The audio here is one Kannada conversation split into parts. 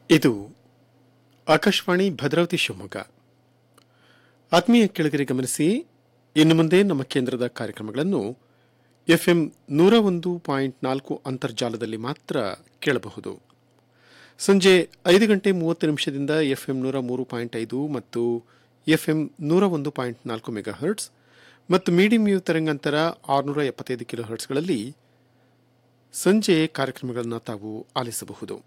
ಇದು ಆಕಾಶವಾಣಿ ಭದ್ರಾವತಿ ಶಿವಮೊಗ್ಗ. ಆತ್ಮೀಯ ಕೆಳಗರೆ ಗಮನಿಸಿ, ಇನ್ನು ಮುಂದೆ ನಮ್ಮ ಕೇಂದ್ರದ ಕಾರ್ಯಕ್ರಮಗಳನ್ನು ಎಫ್ಎಂ 101.4 ಅಂತರ್ಜಾಲದಲ್ಲಿ ಮಾತ್ರ ಕೇಳಬಹುದು. ಸಂಜೆ 5:30 ಎಫ್ಎಂ 103.5 ಮತ್ತು ಎಫ್ಎಂ 101.4 ಮೆಗಾಹರ್ಟ್ಸ್ ಮತ್ತು ಮೀಡಿಯಂ ವೇವ್ ತರಂಗಾಂತರ 675 ಕಿಲೋ ಹರ್ಟ್ಸ್ಗಳಲ್ಲಿ ಸಂಜೆ ಕಾರ್ಯಕ್ರಮಗಳನ್ನು ತಾವು ಆಲಿಸಬಹುದು.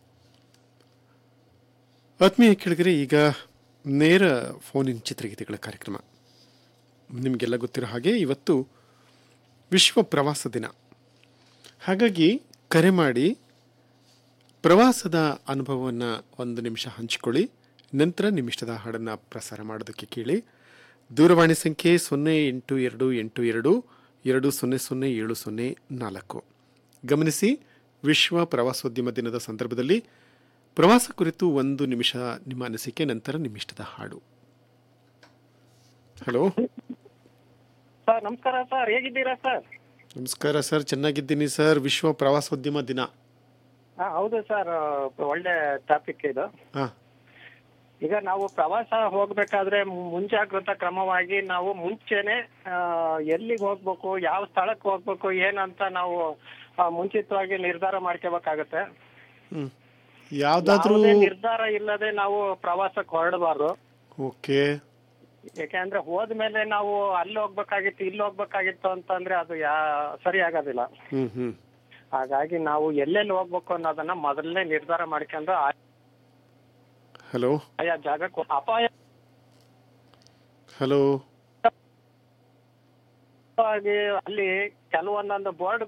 ಆತ್ಮೀಯ ಕೆಳಗರೆ, ಈಗ ನೇರ ಫೋನಿನ ಚಿತ್ರಗೀತೆಗಳ ಕಾರ್ಯಕ್ರಮ. ನಿಮಗೆಲ್ಲ ಗೊತ್ತಿರೋ ಹಾಗೆ ಇವತ್ತು ವಿಶ್ವ ಪ್ರವಾಸ ದಿನ. ಹಾಗಾಗಿ ಕರೆ ಮಾಡಿ ಪ್ರವಾಸದ ಅನುಭವವನ್ನು 1 ನಿಮಿಷ ಹಂಚಿಕೊಳ್ಳಿ. ನಂತರ ನಿಮ್ಮಿಷ್ಟದ ಹಾಡನ್ನು ಪ್ರಸಾರ ಮಾಡೋದಕ್ಕೆ ಕೇಳಿ. ದೂರವಾಣಿ ಸಂಖ್ಯೆ 0822200704. ಗಮನಿಸಿ, ವಿಶ್ವ ಪ್ರವಾಸೋದ್ಯಮ ದಿನದ ಸಂದರ್ಭದಲ್ಲಿ ಪ್ರವಾಸ ಕುರಿತು 1 ನಿಮಿಷ ನಿಮ್ಮ ಅನಿಸಿಕೆ, ನಂತರ ನಿಮ್ಮಿಷ್ಟದ ಹಾಡು. ಹಲೋ ಸರ್, ನಮಸ್ಕಾರ ಸರ್. ಹೇಗಿದ್ದೀರಾ ಸರ್? ನಮಸ್ಕಾರ ಸರ್, ಚೆನ್ನಾಗಿದ್ದೀನಿ ಸರ್. ವಿಶ್ವ ಪ್ರವಾಸೋದ್ಯಮ ದಿನ. ಹೌದು ಸರ್, ಒಳ್ಳೆ ಟಾಪಿಕ್ ಇದು. ಈಗ ನಾವು ಪ್ರವಾಸ ಹೋಗ್ಬೇಕಾದ್ರೆ ಮುಂಜಾಗ್ರತಾ ಕ್ರಮವಾಗಿ ನಾವು ಮುಂಚೆನೆ ಎಲ್ಲಿಗೆ ಹೋಗ್ಬೇಕು, ಯಾವ ಸ್ಥಳಕ್ಕೆ ಹೋಗ್ಬೇಕು, ಏನಂತ ನಾವು ಮುಂಚಿತವಾಗಿ ನಿರ್ಧಾರ ಮಾಡ್ಕೋಬೇಕಾಗತ್ತೆ. ಯಾವ್ದಾದ್ರೂ ನಿರ್ಧಾರ ಇಲ್ಲದೆ ನಾವು ಪ್ರವಾಸಕ್ಕೆ ಹೊರಡಬಾರ್ದು. ಓಕೆ. ಯಾಕೆಂದ್ರೆ ಹೋದ್ಮೇಲೆ ನಾವು ಅಲ್ಲಿ ಹೋಗ್ಬೇಕಾಗಿತ್ತು, ಇಲ್ಲಿ ಹೋಗ್ಬೇಕಾಗಿತ್ತು ಅಂತಂದ್ರೆ ಅದು ಸರಿ ಆಗೋದಿಲ್ಲ. ಹಾಗಾಗಿ ನಾವು ಎಲ್ಲೆಲ್ಲಿ ಹೋಗ್ಬೇಕು ಅನ್ನೋದನ್ನ ಮೊದಲನೇ ನಿರ್ಧಾರ ಮಾಡ್ಕೊಂಡು ಹಲೋ ಆಯಾ ಜಾಗಕ್ಕೆ ಅಪಾಯ ಹಲೋ ಅಲ್ಲಿ ಕೆಲವೊಂದೊಂದು ಬೋರ್ಡ್